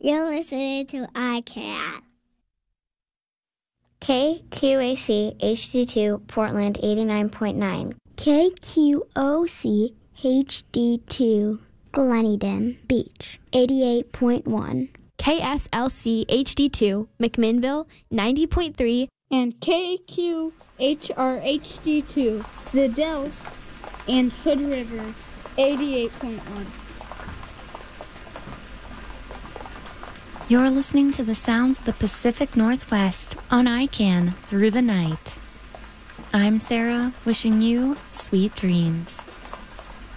You're listening to iCat. KQAC HD2 Portland 89.9. KQOC HD2 Gleneden Beach 88.1. KSLC HD2 McMinnville 90.3. And KQHR HD2 The Dells and Hood River 88.1. You're listening to the sounds of the Pacific Northwest on ICANN through the night. I'm Sarah, wishing you sweet dreams.